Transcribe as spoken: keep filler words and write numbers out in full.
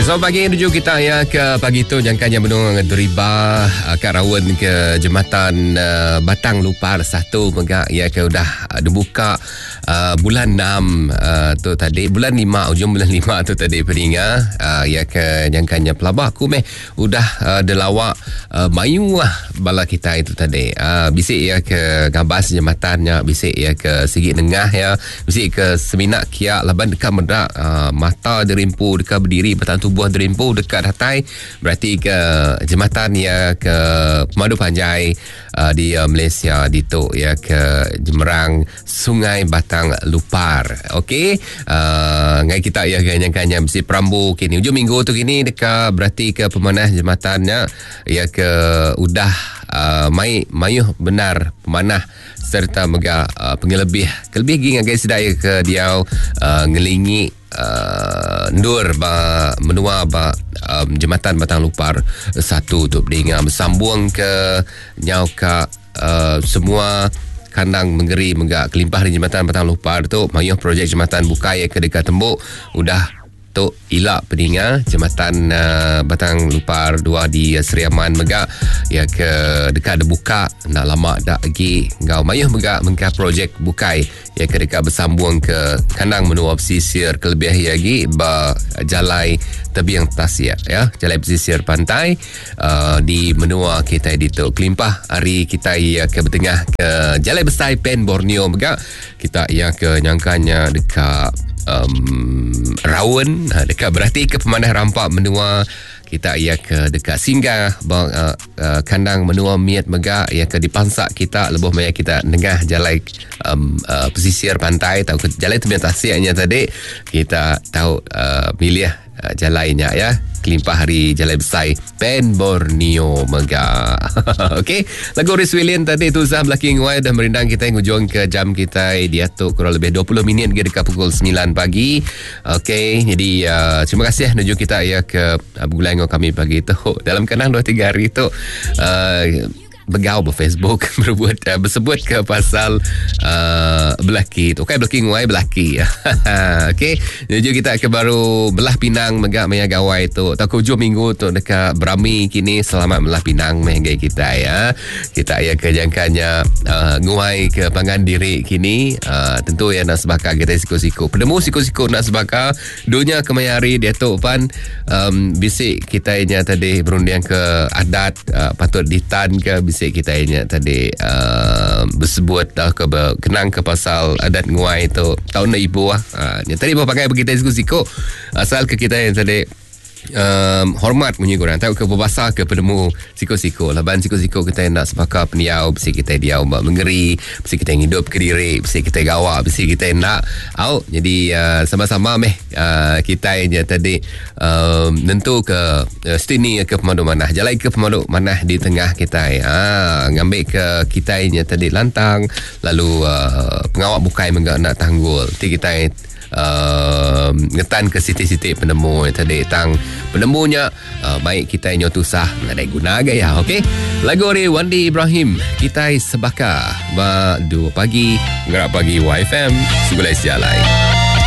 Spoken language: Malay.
Selamat pagi, menuju kita ya ke pagi tu jangkanya menung deriba uh, kat Rawan ke jembatan uh, Batang Lupar satu megak ya ke udah uh, dibuka uh, bulan enam uh, tu tadi, bulan lima, ujung bulan lima tu tadi peninga uh, ya ke jangkanya pelabah aku meh udah uh, delawak uh, mayu lah bala kita itu tadi. Uh, bisik ya ke gabas jembatannya, bisik ya ke Sigi Nengah ya, bisik ke Seminak Kia laban dekat medak uh, mata derimpu dekat berdiri batang tubuh derimpu dekat hatai, berarti ke jembatan ya ke Pemadu Panjai uh, di uh, Malaysia dito ya ke Jemerang Sungai Batang Lupar. Okey, uh, ngai kita ya ganyang-ganyang mesti perambu kini hujung minggu tu kini dekat berarti ke pemanah jembatannya ya ke udah uh, mai mayuh benar pemanah serta mega uh, pengelebih kelebih ging agak sedaya ke diau uh, ngelingi uh, ndur ba menua ba um, jembatan Batang Lupar satu tu beringa bersambung ke nyau ka uh, semua kandang menggeri megak kelimpah di jembatan Batang Lupar tu mayuh projek jembatan buka ya ke dekat tembok udah tu ilak peninga jembatan uh, Batang Lupar dua di uh, Seriaman megak ya ke dekat ada buka nak lama dak lagi ngau mayuh megak mengka projek bukai ya ke dekat bersambung ke kandang menua pesisir kelebih lagi ba jalai tebing tasia ya jalai pesisir pantai uh, di menua kita di tu kelimpah hari kita ya ke bertengah ke jalai besar Pen Borneo megak kita ya ke nyangkanya dekat um, Rawan dekat berarti ke pemanah rampak menua kita ia ke dekat singgah bang, uh, uh, kandang menua miat megak ia ke dipansak kita lebih banyak kita nengah jalai um, uh, pesisir pantai tahu ke jalai tebian tasiaknya tadi kita tahu uh, milih uh, jalainya ya kelimpah hari jalai besar Pen Borneo megak. Okey, lagu Riz William tadi tu Zah Blacking White dah merindang kita yang hujung ke jam kita diatuk kurang lebih dua puluh minit ke dekat pukul sembilan pagi. Okey, jadi uh, terima kasih menuju kita ya ke uh, bergulang kami pagi tu dalam kenang dua tiga hari tu uh, begau ber Facebook berbuat uh, bersebut ke pasal uh, belaki tu. Okey, belaki nguai belaki. Okey, jadi kita ke baru belah Pinang megak maya gawai tu. Tak hujung minggu tu dekat Brami kini selamat belah Pinang meh kita ya. Kita ya ke jangkanya uh, nguai ke Pangan Diri kini uh, tentu ya nak sebaka kita siku-siku. Penemu siku-siku nak sebaka dunia kemayari dia tu pan um, bisik kita nya tadi berunding ke adat uh, patut ditan ke kita ini tadi uh, bersebut dah ke kenang ke pasal adat nguai tu tahun ibu ah uh, tadi bawa pakai begitu siku-siku asal ke kita yang tadi Um, hormat punya korang tahu ke berbahasa ke penemu siko-siko laban siko-siko kita yang nak sepakar peniau besi kita diau mbak mengeri besi kita yang hidup ke diri besi kita gawak besi kita yang nak au jadi uh, sama-sama meh uh, kita yang tadi um, nentu ke uh, stini ke pemandu manah jalai ke pemandu manah di tengah kita uh, ngambil ke kita yang tadi lantang lalu uh, pengawak bukai menggak nak tanggul nanti kita yang Uh, ngetan ke siti-siti penemu tadi tang penemunya uh, baik kita yang nyotusah ada guna gaya. Okey, lagu dari Wandi Ibrahim kita sebaka ba dua pagi ngerak pagi Y F M segulai sialai.